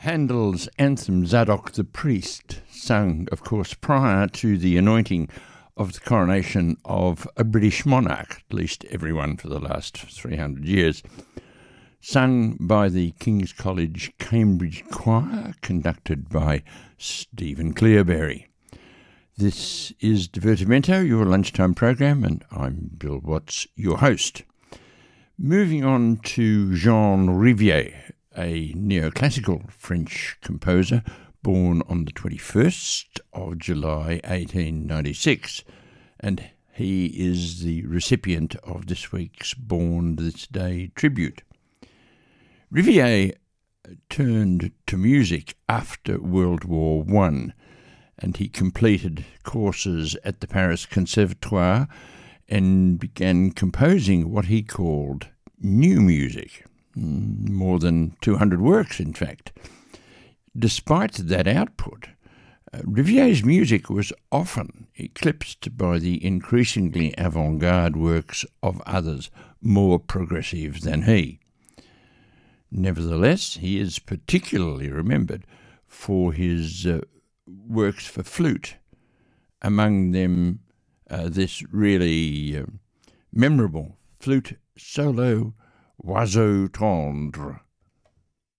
Handel's anthem Zadok the Priest, sung, of course, prior to the anointing of the coronation of a British monarch, at least everyone for the last 300 years, sung by the King's College Cambridge Choir, conducted by Stephen Clearberry. This is Divertimento, your lunchtime program, and I'm Bill Watts, your host. Moving on to Jean Rivière, a neoclassical French composer born on the 21st of July 1896, and he is the recipient of this week's Born This Day tribute. Rivière turned to music after World War I, and he completed courses at the Paris Conservatoire and began composing what he called new music. More than 200 works, in fact. Despite that output, Rivière's music was often eclipsed by the increasingly avant-garde works of others more progressive than he. Nevertheless, he is particularly remembered for his works for flute, among them this really memorable flute solo, Oiseau Tendre.